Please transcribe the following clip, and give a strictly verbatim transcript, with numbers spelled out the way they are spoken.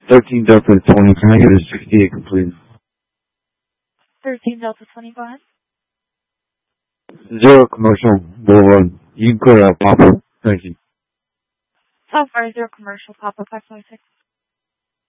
thirteen Delta twenty, can I get a sixty-eight complete? thirteen Delta twenty, go ahead. Zero Commercial Boulevard. You can clear out Papa. Thank you. How far is Zero Commercial, Papa five five six?